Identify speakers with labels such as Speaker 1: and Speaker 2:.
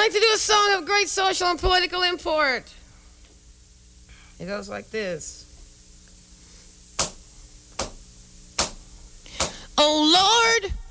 Speaker 1: like to do a song of great social and political import. It goes like this.